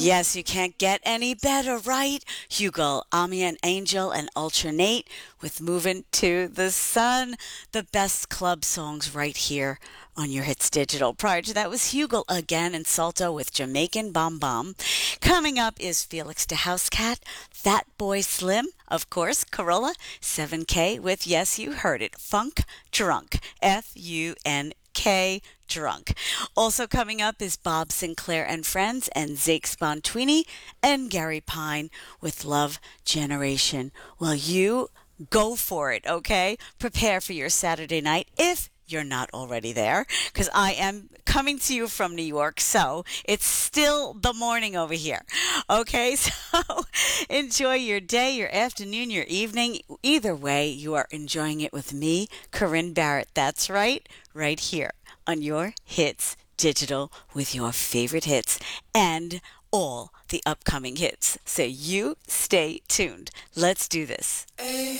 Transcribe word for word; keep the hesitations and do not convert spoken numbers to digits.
Yes, you can't get any better, right? Hugo, Ami and Angel, and Ultra Nate with Moving to the Sun. The best club songs right here on your Hits Digital. Prior to that was Hugo again and Salto with Jamaican Bomb Bomb. Coming up is Felix the House Cat, Fat Boy Slim, of course, Corolla, seven K with, yes, you heard it, Funk Drunk, F U N K Drunk. Also coming up is Bob Sinclair and Friends and Zake Spontwini and Gary Pine with Love Generation. Well, you go for it, okay? Prepare for your Saturday night if you're not already there, because I am coming to you from New York, so it's still the morning over here. Okay, so enjoy your day, your afternoon, your evening. Either way, you are enjoying it with me, Corinne Barrett. That's right, right here on your Hits Digital with your favorite hits and all the upcoming hits. So you stay tuned. Let's do this.